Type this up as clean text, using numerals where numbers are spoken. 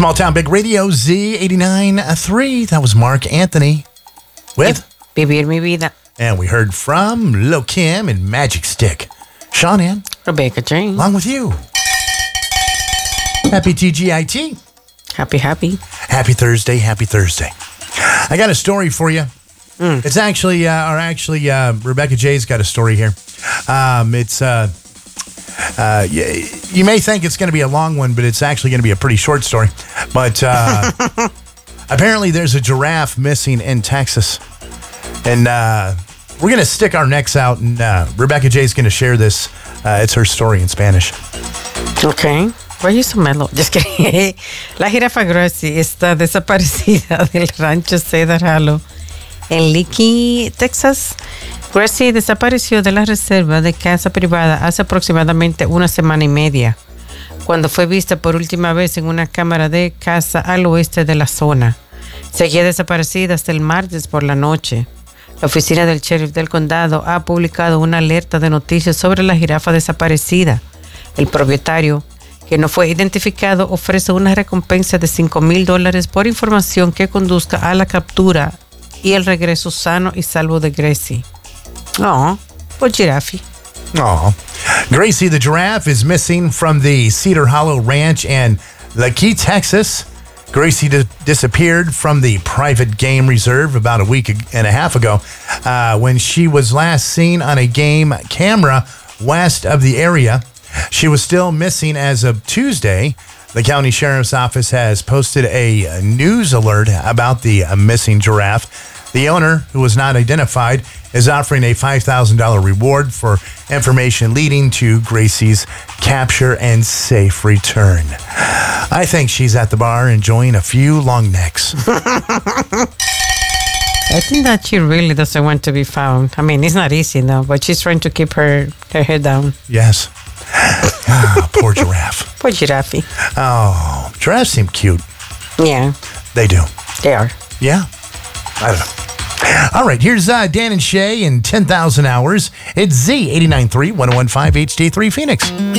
Small Town Big Radio, Z89.3. That was Mark Anthony with Vivir Mi Vida. And we heard from Lil Kim and Magic Stick. Sean Ann. Rebecca Jane. Along with you. Happy TGIT. Happy. Happy Thursday. Happy Thursday. I got a story for you. It's actually, Rebecca J's got a story here. You may think it's going to be a long one, but it's actually going to be a pretty short story. But apparently there's a giraffe missing in Texas. And we're going to stick our necks out, and Rebecca J's going to share this. It's her story in Spanish. Okay. Why are you so mellow? Just kidding. La jirafa Gracie está desaparecida del rancho Cedar Hollow en Leakey, Texas. Gracie desapareció de la reserva de casa privada hace aproximadamente una semana y media, cuando fue vista por última vez en una cámara de casa al oeste de la zona. Seguía desaparecida hasta el martes por la noche. La oficina del sheriff del condado ha publicado una alerta de noticias sobre la jirafa desaparecida. El propietario, que no fue identificado, ofrece una recompensa de $5,000 por información que conduzca a la captura y el regreso sano y salvo de Gracie. Oh, poor giraffe. Oh, Gracie the giraffe is missing from the Cedar Hollow Ranch in Leakey, Texas. Gracie disappeared from the private game reserve about a week and a half ago when she was last seen on a game camera west of the area. She was still missing as of Tuesday. The county sheriff's office has posted a news alert about the missing giraffe. The owner, who was not identified, is offering a $5,000 reward for information leading to Gracie's capture and safe return. I think she's at the bar enjoying a few long necks. I think that she really doesn't want to be found. I mean, it's not easy now, but she's trying to keep her head down. Yes. Poor giraffe. Poor giraffe. Oh, giraffes seem cute. Yeah. They do. They are. Yeah. I don't know. All right, here's Dan and Shay in 10,000 Hours. It's Z89.3, 101.5 HD3 Phoenix.